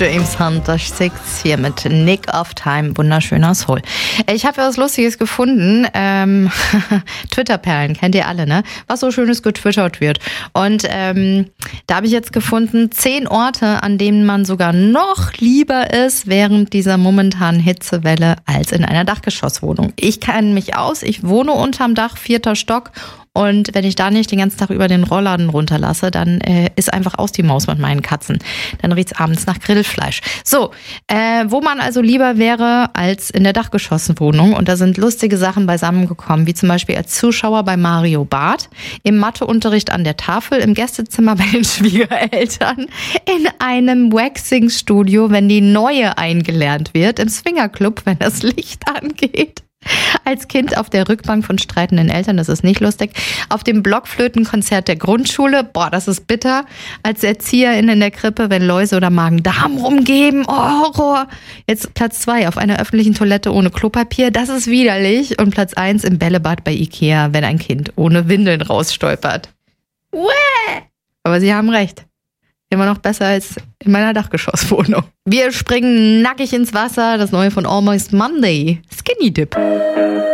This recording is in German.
James Hunter 6 hier mit Nick of Time, wunderschöner Soul. Ich habe ja was Lustiges gefunden. Twitter-Perlen, kennt ihr alle, ne? Was so Schönes getwittert wird. Und da habe ich jetzt gefunden, 10 Orte, an denen man sogar noch lieber ist während dieser momentanen Hitzewelle als in einer Dachgeschosswohnung. Ich kenne mich aus, ich wohne unterm Dach, 4. Stock. Und wenn ich da nicht den ganzen Tag über den Rollladen runterlasse, dann ist einfach aus die Maus mit meinen Katzen. Dann riecht's abends nach Grillfleisch. So, wo man also lieber wäre als in der Dachgeschosswohnung. Und da sind lustige Sachen beisammengekommen, wie zum Beispiel als Zuschauer bei Mario Barth, im Matheunterricht an der Tafel, im Gästezimmer bei den Schwiegereltern, in einem Waxing-Studio, wenn die Neue eingelernt wird, im Swingerclub, wenn das Licht angeht. Als Kind auf der Rückbank von streitenden Eltern, das ist nicht lustig. Auf dem Blockflötenkonzert der Grundschule, boah, das ist bitter. Als Erzieherin in der Krippe, wenn Läuse oder Magen-Darm rumgeben, oh, Horror. Jetzt Platz 2 auf einer öffentlichen Toilette ohne Klopapier, das ist widerlich. Und Platz 1 im Bällebad bei Ikea, wenn ein Kind ohne Windeln rausstolpert. Uäh! Aber Sie haben recht. Immer noch besser als in meiner Dachgeschosswohnung. Wir springen nackig ins Wasser. Das Neue von Almost Monday. Skinny Dip.